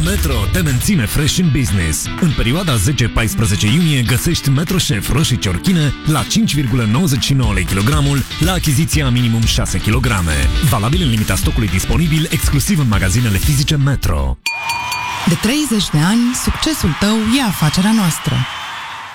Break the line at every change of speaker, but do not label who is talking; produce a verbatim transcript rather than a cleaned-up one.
Metro te menține fresh în business. În perioada zece paisprezece iunie găsești Metro Chef roșii ciorchine la cinci virgulă nouăzeci și nouă lei kilogramul la achiziția minimum șase kilograme. Valabil în limita stocului disponibil exclusiv în magazinele fizice Metro.
De treizeci de ani, succesul tău e afacerea noastră.